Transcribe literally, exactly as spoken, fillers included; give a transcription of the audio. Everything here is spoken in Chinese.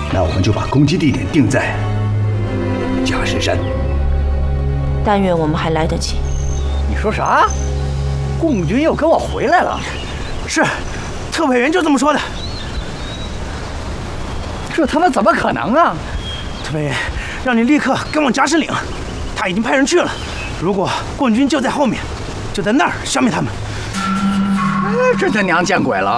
那我们就把攻击地点定在假石山。 但愿我们还来得及。 你说啥？共军又跟我回来了？ 是，特派员就这么说的。 这他妈怎么可能啊！ 特派员，让你立刻跟往夹石岭，他已经派人去了。如果共军就在后面，就在那儿消灭他们。 真他娘见鬼了！